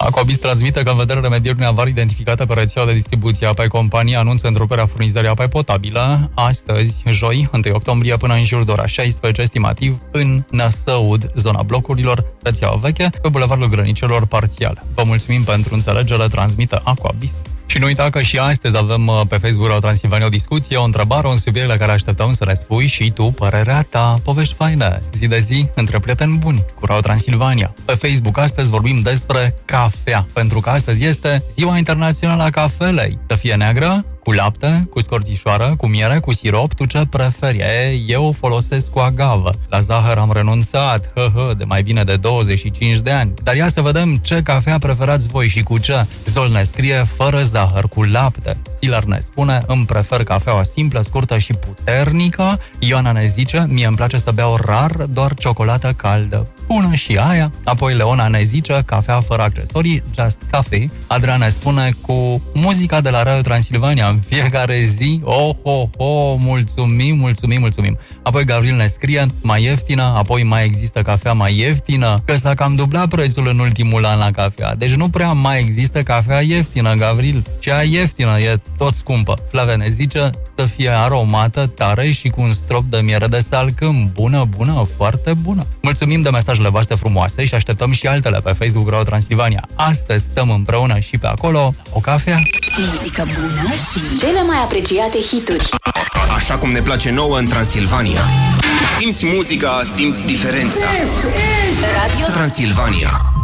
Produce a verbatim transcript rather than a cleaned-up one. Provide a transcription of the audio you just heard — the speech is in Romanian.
Aquabis transmite că în vederea remedierii unei avarii identificate pe rețeaua de distribuție a apei, compania anunță întreruperea furnizării apei potabile astăzi, joi, întâi octombrie, până în jur de ora șaisprezece, estimativ, în Năsăud, zona blocurilor, rețeaua veche, pe bulevardul Grănicelor parțial. Vă mulțumim pentru înțelegere, transmite Aquabis. Și nu uita că și astăzi avem pe Facebook Radio Transilvania o discuție, o întrebare, un subiect la care așteptăm să ne spui și tu părerea ta. Povești faine, zi de zi, între prieteni buni, cu Radio Transilvania. Pe Facebook astăzi vorbim despre cafea, pentru că astăzi este Ziua Internațională a Cafelei. Să fie neagră, cu lapte, cu scorțișoară, cu miere, cu sirop, tu ce preferi? E, eu folosesc cu agavă. La zahăr am renunțat, hă, hă, de mai bine de douăzeci și cinci de ani. Dar ia să vedem ce cafea preferați voi și cu ce. Zol ne scrie fără zahăr, cu lapte. Silar ne spune, îmi prefer cafeaua simplă, scurtă și puternică. Ioana ne zice, mie îmi place să beau rar, doar ciocolată caldă. Bună și aia. Apoi Leona ne zice, cafea fără accesorii, just coffee. Adrian ne spune, cu muzica de la Radio Transilvania în fiecare zi. Oh, oh, oh, mulțumim, mulțumim, mulțumim. Apoi Gavril ne scrie, mai ieftină, apoi mai există cafea mai ieftină, că s-a cam dublat prețul în ultimul an la cafea. Deci nu prea mai există cafea ieftină, Gavril. Cea ieftină e tot scumpă. Flavia ne zice, să fie aromată, tare și cu un strop de miere de salcâm. Bună, bună, foarte bună. Mulțumim de mesajele voastre frumoase și așteptăm și altele pe Facebook Radio Transilvania. Astăzi stăm împreună și pe acolo o cafea. Muzică bună și cele mai apreciate hituri. Așa cum ne place nouă în Transilvania. Simți muzica, simți diferența. Radio Transilvania.